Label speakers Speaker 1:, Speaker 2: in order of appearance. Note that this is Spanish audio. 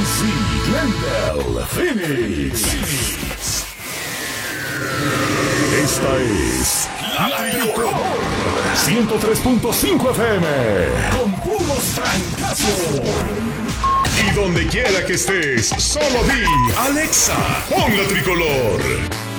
Speaker 1: C. Glendale, Phoenix. Esta es La Tricolor 103.5 FM con puros francazos. Y donde quiera que estés, solo di Alexa, pon La Tricolor.